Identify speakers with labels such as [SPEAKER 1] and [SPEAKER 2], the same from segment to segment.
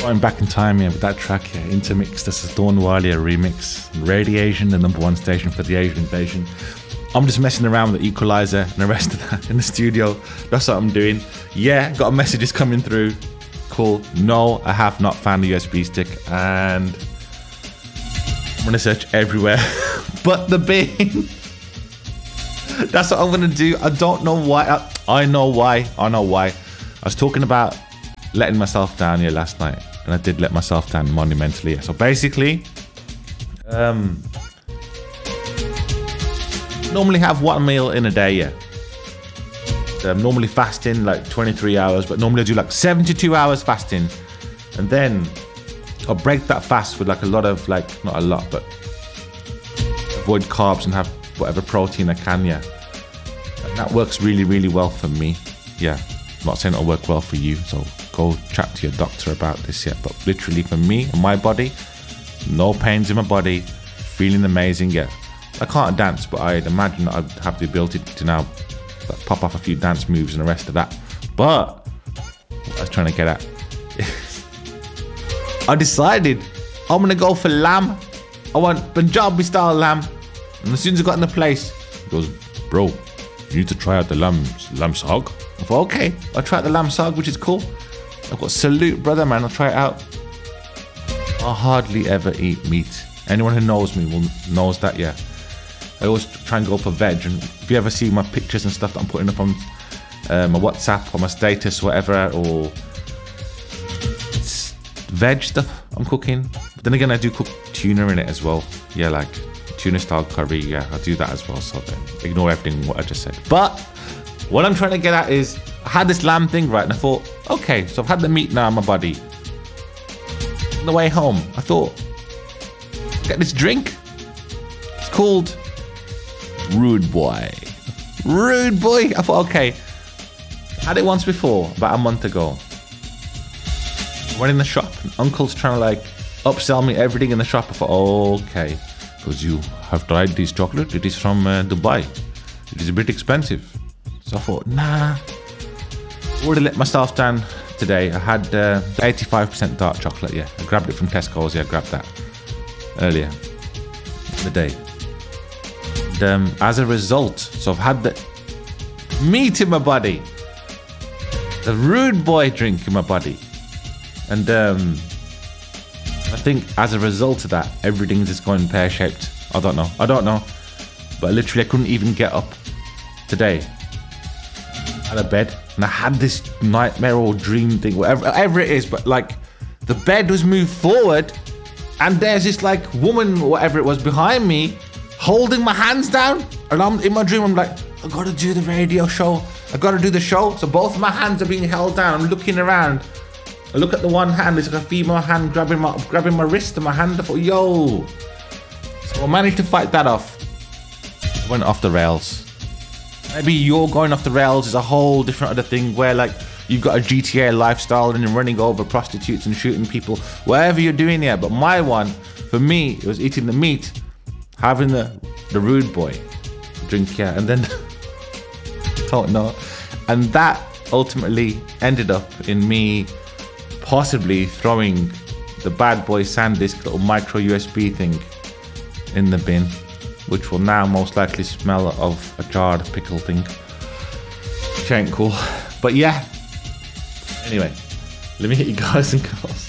[SPEAKER 1] Going back in time here with that track here, Intermix, this is Dawn Walia remix. Radiation, the #1 station for the Asian invasion. I'm just messing around with the equalizer and the rest of that in the studio. That's what I'm doing. Yeah, got messages coming through. Cool. No, I have not found the USB stick, and I'm gonna search everywhere but the bin. That's what I'm gonna do. I don't know why. I know why. I was talking about letting myself down here last night, and I did let myself down monumentally. So basically, normally have one meal in a day. Yeah, I'm normally fasting like 23 hours, but normally I do like 72 hours fasting, and then I'll break that fast with like a lot of, like, not a lot, but avoid carbs and have whatever protein I can. Yeah, and that works really, really well for me. Yeah, I'm not saying it'll work well for you, so go chat to your doctor about this yet. But literally for me and my body, no pains in my body, feeling amazing. Yeah, I can't dance, but I'd imagine I'd have the ability to now pop off a few dance moves and the rest of that. But what I was trying to get at, I decided I'm gonna go for lamb. I want Punjabi style lamb. And as soon as I got in the place, he goes, bro, you need to try out the lamb sag. I thought, okay, I'll try out the lamb sag, which is cool. I've got salute, brother, man. I'll try it out. I hardly ever eat meat. Anyone who knows me knows that, yeah. I always try and go for veg. And if you ever see my pictures and stuff that I'm putting up on my WhatsApp or my status, whatever, or it's veg stuff I'm cooking. But then again, I do cook tuna in it as well. Yeah, like tuna style curry. Yeah, I do that as well. So then ignore everything what I just said. But what I'm trying to get at is, I had this lamb thing, right? And I thought, okay, so I've had the meat now in my body. On the way home, I thought, get this drink. It's called Rude Boy. Rude Boy. I thought, okay. Had it once before, about a month ago. Went in the shop, and Uncle's trying to like upsell me everything in the shop. I thought, okay, because you have tried this chocolate. It is from Dubai. It is a bit expensive. So I thought, nah. I already let myself down today. I had 85% dark chocolate. Yeah, I grabbed it from Tesco's. Yeah, I grabbed that earlier in the day. And as a result, so I've had the meat in my body, the Rude Boy drink in my body, and I think as a result of that, everything's just going pear-shaped. I don't know, but literally I couldn't even get up today out of bed, and I had this nightmare or dream thing, whatever it is, but like the bed was moved forward, and there's this like woman, whatever it was, behind me, holding my hands down, and I'm in my dream. I'm like, I gotta do the radio show. I gotta do the show. So both of my hands are being held down. I'm looking around. I look at the one hand. It's like a female hand grabbing my wrist and my hand. I thought, yo. So I managed to fight that off. I went off the rails. Maybe you're going off the rails is a whole different other thing where like you've got a GTA lifestyle and you're running over prostitutes and shooting people, whatever you're doing here. But my one, for me, it was eating the meat, having the Rude Boy drink, yeah, and then don't know, and that ultimately ended up in me possibly throwing the Bad Boy SanDisk little micro USB thing in the bin, which will now most likely smell of a jarred pickle thing, which ain't cool. But yeah, anyway, let me hit you guys and girls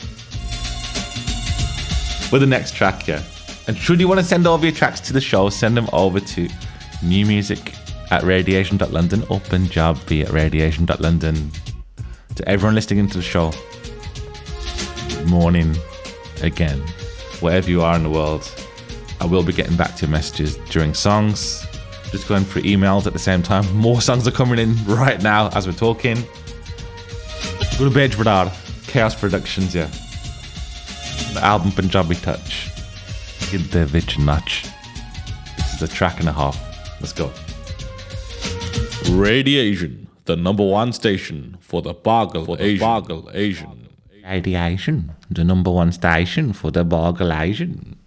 [SPEAKER 1] with the next track, yeah. And should you want to send over your tracks to the show, send them over to newmusic@radiation.london or punjabi@radiation.london. To everyone listening into the show, good morning again. Wherever you are in the world, I will be getting back to your messages during songs. Just going through emails at the same time. More songs are coming in right now as we're talking. Good Bej Radar, Chaos Productions, yeah. The album Punjabi Touch. The Vich Notch. This is a track and a half. Let's go. Radiation, the #1 station for the Bargle Asian. Radiation, the #1 station for the Bargle Asian.